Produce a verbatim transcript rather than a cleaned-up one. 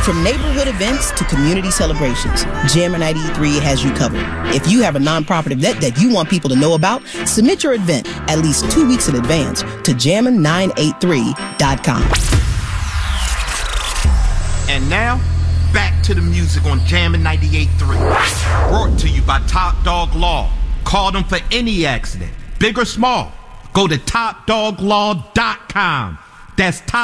From neighborhood events to community celebrations, Jammin ninety-three has you covered. If you have a nonprofit event that you want people to know about, submit your event at least two weeks in advance to jammin nine eight three dot com. And now, back to the music on Jammin ninety-eight point three. Brought to you by Top Dog Law. Call them for any accident, big or small. Go to top dog law dot com. That's top